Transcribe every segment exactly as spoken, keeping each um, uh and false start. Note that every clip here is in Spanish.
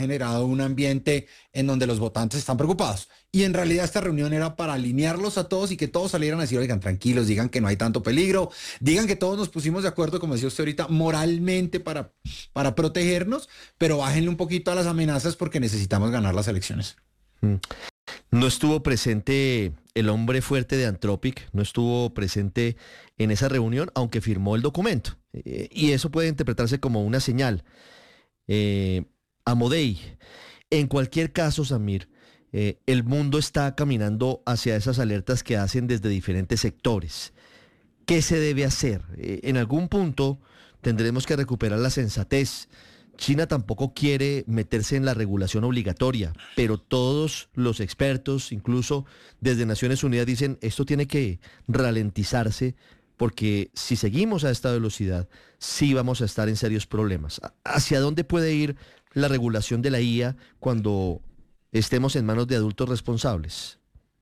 generado un ambiente en donde los votantes están preocupados. Y en realidad esta reunión era para alinearlos a todos y que todos salieran a decir, oigan, tranquilos, digan que no hay tanto peligro, digan que todos nos pusimos de acuerdo, como decía usted ahorita, moralmente para, para protegernos, pero bájenle un poquito a las amenazas porque necesitamos ganar las elecciones. Mm. No estuvo presente el hombre fuerte de Anthropic, no estuvo presente en esa reunión, aunque firmó el documento. Eh, y eso puede interpretarse como una señal. Eh, Amodei, en cualquier caso, Samir, eh, el mundo está caminando hacia esas alertas que hacen desde diferentes sectores. ¿Qué se debe hacer? Eh, en algún punto tendremos que recuperar la sensatez. China tampoco quiere meterse en la regulación obligatoria, pero todos los expertos, incluso desde Naciones Unidas, dicen esto tiene que ralentizarse porque si seguimos a esta velocidad, sí vamos a estar en serios problemas. ¿Hacia dónde puede ir la regulación de la I A cuando estemos en manos de adultos responsables?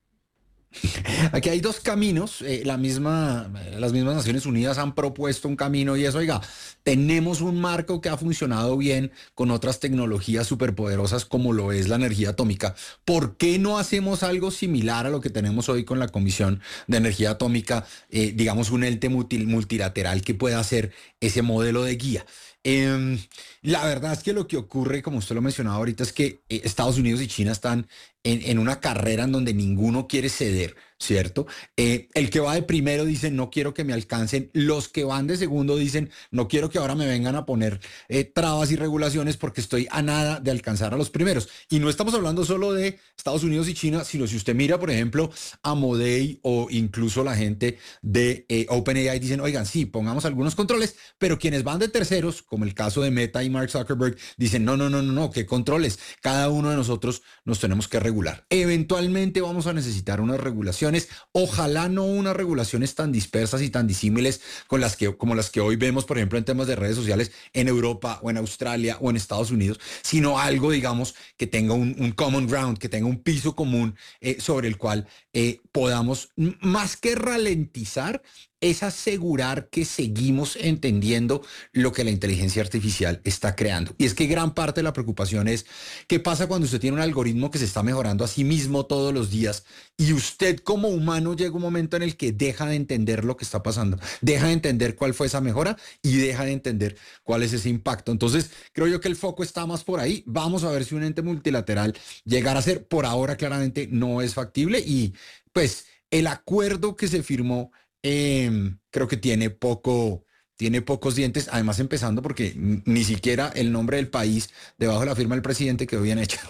Aquí hay dos caminos, eh, la misma, las mismas Naciones Unidas han propuesto un camino y es, oiga, tenemos un marco que ha funcionado bien con otras tecnologías superpoderosas como lo es la energía atómica. ¿Por qué no hacemos algo similar a lo que tenemos hoy con la Comisión de Energía Atómica, eh, digamos un ente multi, multilateral que pueda hacer ese modelo de guía? Eh, la verdad es que lo que ocurre, como usted lo mencionaba ahorita, es que eh, Estados Unidos y China están en, en una carrera en donde ninguno quiere ceder, ¿cierto? Eh, el que va de primero dice, no quiero que me alcancen. Los que van de segundo dicen, no quiero que ahora me vengan a poner eh, trabas y regulaciones porque estoy a nada de alcanzar a los primeros. Y no estamos hablando solo de Estados Unidos y China, sino si usted mira, por ejemplo, a Amodei o incluso la gente de eh, OpenAI dicen, oigan, sí, pongamos algunos controles, pero quienes van de terceros, como el caso de Meta y Mark Zuckerberg, dicen, no, no, no, no, no, ¿qué controles? Cada uno de nosotros nos tenemos que regular. Eventualmente vamos a necesitar unas regulaciones, ojalá no unas regulaciones tan dispersas y tan disímiles con las que, como las que hoy vemos, por ejemplo, en temas de redes sociales en Europa o en Australia o en Estados Unidos, sino algo, digamos, que tenga un, un common ground, que tenga un piso común eh, sobre el cual eh, podamos, más que ralentizar, es asegurar que seguimos entendiendo lo que la inteligencia artificial está creando. Y es que gran parte de la preocupación es qué pasa cuando usted tiene un algoritmo que se está mejorando a sí mismo todos los días y usted como humano llega un momento en el que deja de entender lo que está pasando, deja de entender cuál fue esa mejora y deja de entender cuál es ese impacto. Entonces, creo yo que el foco está más por ahí. Vamos a ver si un ente multilateral llegará a ser, por ahora claramente no es factible y pues el acuerdo que se firmó Eh, creo que tiene poco, tiene pocos dientes, además empezando porque ni siquiera el nombre del país debajo de la firma del presidente quedó bien hecho.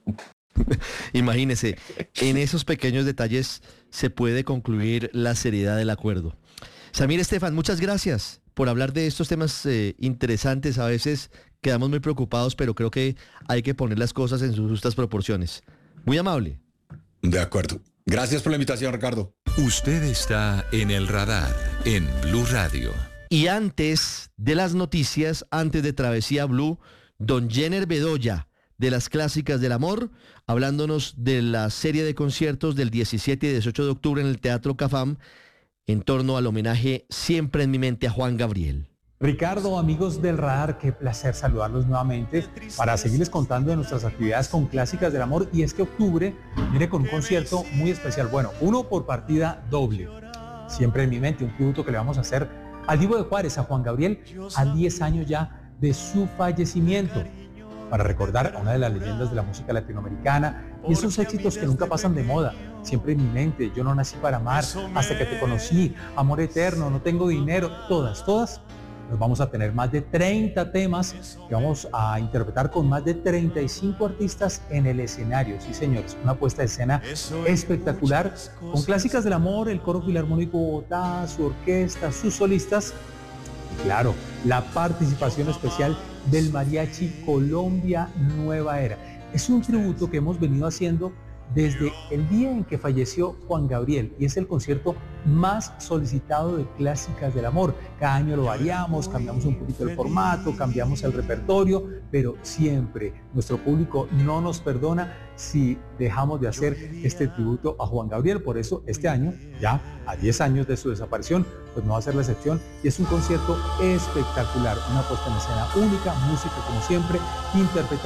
Imagínese, en esos pequeños detalles se puede concluir la seriedad del acuerdo. Samir Estefan, muchas gracias por hablar de estos temas eh, interesantes. A veces quedamos muy preocupados, pero creo que hay que poner las cosas en sus justas proporciones. Muy amable. De acuerdo. Gracias por la invitación, Ricardo. Usted está en el radar en Blue Radio. Y antes de las noticias, antes de Travesía Blue, don Jenner Bedoya, de las Clásicas del Amor, hablándonos de la serie de conciertos del diecisiete y dieciocho de octubre en el Teatro Cafam, en torno al homenaje Siempre en mi mente a Juan Gabriel. Ricardo, amigos del Radar, qué placer saludarlos nuevamente para seguirles contando de nuestras actividades con Clásicas del Amor. Y es que octubre viene con un concierto muy especial. Bueno, uno por partida doble. Siempre en mi mente, un tributo que le vamos a hacer al Divo de Juárez, a Juan Gabriel, a diez años ya de su fallecimiento, para recordar a una de las leyendas de la música latinoamericana y esos éxitos que nunca pasan de moda. Siempre en mi mente, Yo no nací para amar, Hasta que te conocí, Amor eterno, No tengo dinero, todas, todas. Nos vamos a tener más de treinta temas que vamos a interpretar con más de treinta y cinco artistas en el escenario. Sí, señores, una puesta de escena espectacular con Clásicas del Amor, el Coro Filarmónico Bogotá, su orquesta, sus solistas y claro, la participación especial del Mariachi Colombia Nueva Era. Es un tributo que hemos venido haciendo desde el día en que falleció Juan Gabriel y es el concierto más solicitado de Clásicas del Amor. Cada año lo variamos, cambiamos un poquito el formato, cambiamos el repertorio, pero siempre nuestro público no nos perdona si dejamos de hacer este tributo a Juan Gabriel. Por eso este año, ya a diez años de su desaparición, pues no va a ser la excepción y es un concierto espectacular, una puesta en escena única, música como siempre, interpretada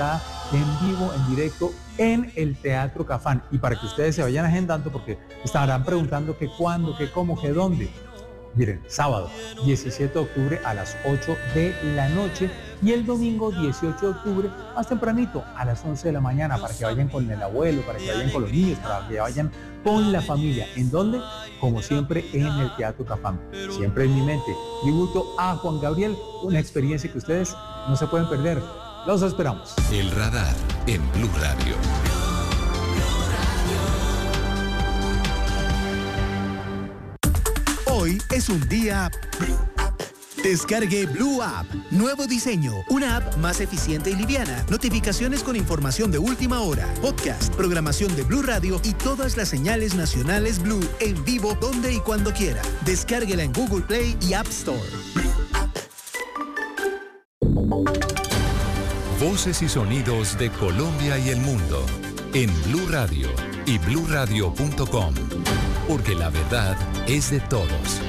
en vivo, en directo, en el Teatro Cafán. Y para que ustedes se vayan agendando, porque estarán preguntando que cuándo, que cómo, que dónde. Miren, sábado diecisiete de octubre a las ocho de la noche y el domingo dieciocho de octubre más tempranito a las once de la mañana, para que vayan con el abuelo, para que vayan con los niños, para que vayan con la familia. ¿En dónde? Como siempre, en el Teatro Cafán. Siempre en mi mente, tributo a Juan Gabriel, una experiencia que ustedes no se pueden perder. Los esperamos. El Radar en Blue Radio. Hoy es un día... Descargue Blue App. Nuevo diseño. Una app más eficiente y liviana. Notificaciones con información de última hora. Podcast, programación de Blue Radio y todas las señales nacionales Blue en vivo donde y cuando quiera. Descárguela en Google Play y App Store. Voces y sonidos de Colombia y el mundo en Blue Radio y blue radio punto com. Porque la verdad es de todos.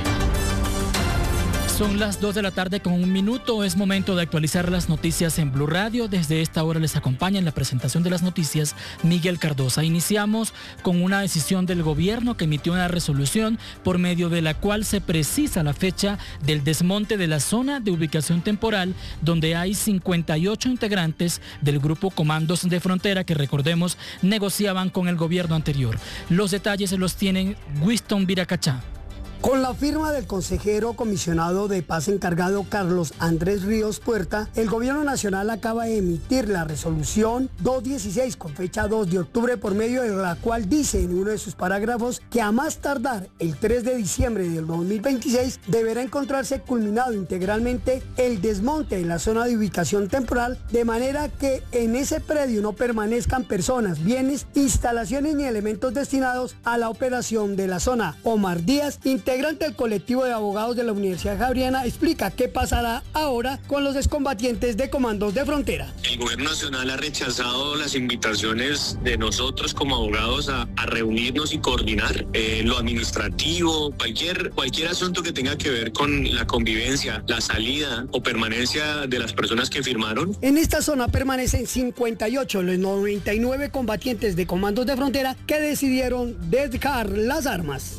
Son las dos de la tarde con un minuto. Es momento de actualizar las noticias en Blue Radio. Desde esta hora les acompaña en la presentación de las noticias Miguel Cardosa. Iniciamos con una decisión del gobierno que emitió una resolución por medio de la cual se precisa la fecha del desmonte de la zona de ubicación temporal donde hay cincuenta y ocho integrantes del grupo Comandos de Frontera que, recordemos, negociaban con el gobierno anterior. Los detalles los tienen Winston Viracachá. Con la firma del consejero comisionado de paz encargado Carlos Andrés Ríos Puerta, el gobierno nacional acaba de emitir la resolución doscientos dieciséis con fecha dos de octubre, por medio de la cual dice en uno de sus parágrafos que a más tardar el tres de diciembre del dos mil veintiséis deberá encontrarse culminado integralmente el desmonte de la zona de ubicación temporal, de manera que en ese predio no permanezcan personas, bienes, instalaciones ni elementos destinados a la operación de la zona. Omar Díaz, integrante del colectivo de abogados de la Universidad Javeriana, explica qué pasará ahora con los excombatientes de Comandos de Frontera. El gobierno nacional ha rechazado las invitaciones de nosotros como abogados a, a reunirnos y coordinar eh, lo administrativo, cualquier, cualquier asunto que tenga que ver con la convivencia, la salida o permanencia de las personas que firmaron. En esta zona permanecen cincuenta y ocho los noventa y nueve combatientes de Comandos de Frontera que decidieron dejar las armas.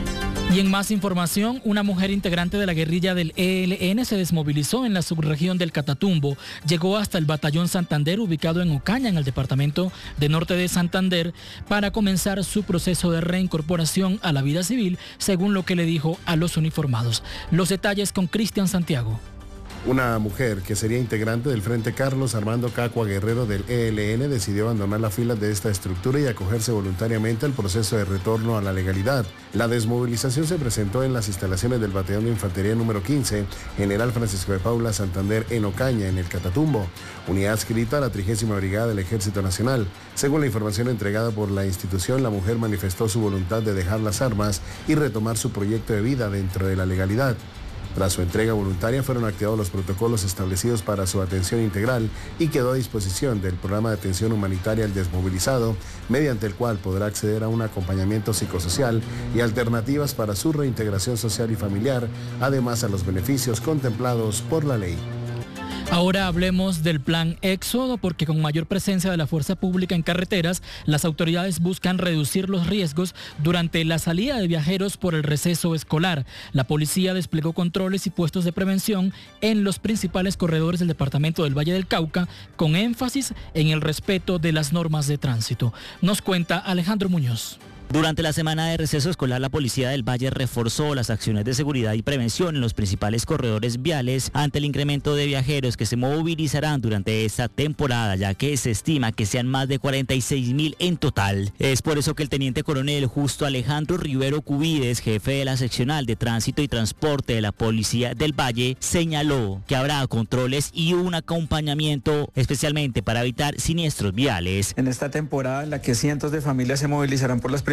Y en más información, una mujer integrante de la guerrilla del E L N se desmovilizó en la subregión del Catatumbo. Llegó hasta el batallón Santander, ubicado en Ocaña, en el departamento de Norte de Santander, para comenzar su proceso de reincorporación a la vida civil, según lo que le dijo a los uniformados. Los detalles con Cristian Santiago. Una mujer que sería integrante del Frente Carlos Armando Cacua Guerrero del E L N decidió abandonar las filas de esta estructura y acogerse voluntariamente al proceso de retorno a la legalidad. La desmovilización se presentó en las instalaciones del Batallón de Infantería número quince, General Francisco de Paula Santander, en Ocaña, en el Catatumbo, unidad adscrita a la trigésima Brigada del Ejército Nacional. Según la información entregada por la institución, la mujer manifestó su voluntad de dejar las armas y retomar su proyecto de vida dentro de la legalidad. Tras su entrega voluntaria fueron activados los protocolos establecidos para su atención integral y quedó a disposición del programa de atención humanitaria al desmovilizado, mediante el cual podrá acceder a un acompañamiento psicosocial y alternativas para su reintegración social y familiar, además a los beneficios contemplados por la ley. Ahora hablemos del plan Éxodo, porque con mayor presencia de la fuerza pública en carreteras, las autoridades buscan reducir los riesgos durante la salida de viajeros por el receso escolar. La policía desplegó controles y puestos de prevención en los principales corredores del departamento del Valle del Cauca, con énfasis en el respeto de las normas de tránsito. Nos cuenta Alejandro Muñoz. Durante la semana de receso escolar, la Policía del Valle reforzó las acciones de seguridad y prevención en los principales corredores viales ante el incremento de viajeros que se movilizarán durante esta temporada, ya que se estima que sean más de cuarenta y seis mil en total. Es por eso que el teniente coronel Justo Alejandro Rivero Cubides, jefe de la seccional de tránsito y transporte de la Policía del Valle, señaló que habrá controles y un acompañamiento especialmente para evitar siniestros viales. En esta temporada en la que cientos de familias se movilizarán por las principales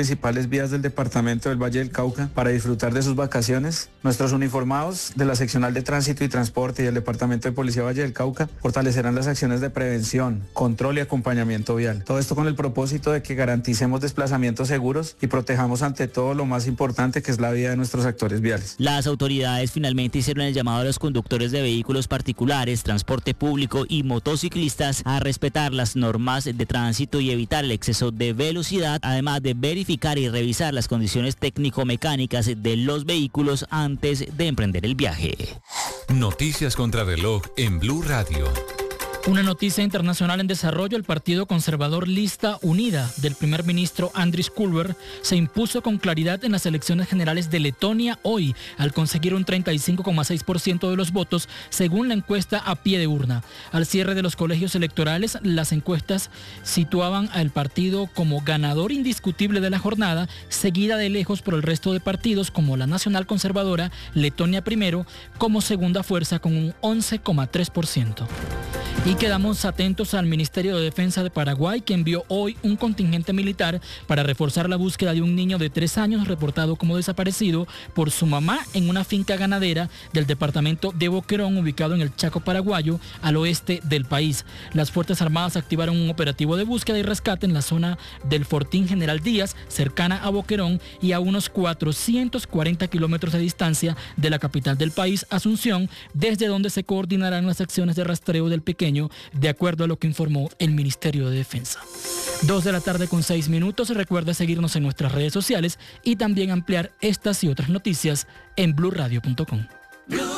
principales vías del departamento del Valle del Cauca para disfrutar de sus vacaciones. Nuestros uniformados de la Seccional de Tránsito y Transporte y el Departamento de Policía Valle del Cauca fortalecerán las acciones de prevención, control y acompañamiento vial. Todo esto con el propósito de que garanticemos desplazamientos seguros y protejamos ante todo lo más importante, que es la vida de nuestros actores viales. Las autoridades finalmente hicieron el llamado a los conductores de vehículos particulares, transporte público y motociclistas a respetar las normas de tránsito y evitar el exceso de velocidad, además de verificar y revisar las condiciones técnico-mecánicas de los vehículos antes de emprender el viaje. Noticias contra reloj en Blue Radio. Una noticia internacional en desarrollo: el Partido Conservador Lista Unida del primer ministro Andris Kulber se impuso con claridad en las elecciones generales de Letonia hoy, al conseguir un treinta y cinco coma seis por ciento de los votos, según la encuesta a pie de urna. Al cierre de los colegios electorales, las encuestas situaban al partido como ganador indiscutible de la jornada, seguida de lejos por el resto de partidos como la Nacional Conservadora, Letonia Primero, como segunda fuerza con un once coma tres por ciento. Y quedamos atentos al Ministerio de Defensa de Paraguay, que envió hoy un contingente militar para reforzar la búsqueda de un niño de tres años reportado como desaparecido por su mamá en una finca ganadera del departamento de Boquerón, ubicado en el Chaco paraguayo, al oeste del país. Las Fuerzas Armadas activaron un operativo de búsqueda y rescate en la zona del Fortín General Díaz, cercana a Boquerón y a unos cuatrocientos cuarenta kilómetros de distancia de la capital del país, Asunción, desde donde se coordinarán las acciones de rastreo del pequeño, de acuerdo a lo que informó el Ministerio de Defensa. Dos de la tarde con seis minutos. Recuerda seguirnos en nuestras redes sociales y también ampliar estas y otras noticias en blue radio punto com.